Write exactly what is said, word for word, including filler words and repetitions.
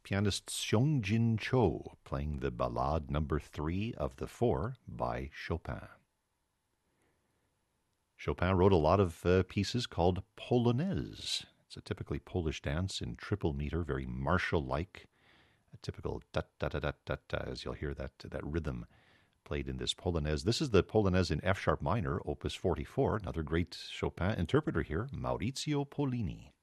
pianist Seong-Jin Cho playing the Ballade number three of the four by Chopin. Chopin wrote a lot of uh, pieces called Polonaise. It's a typically Polish dance in triple meter, very martial-like. A typical da-da-da-da-da, as you'll hear that, that rhythm played in this Polonaise. This is the Polonaise in F-sharp minor, opus forty-four. Another great Chopin interpreter here, Maurizio Pollini.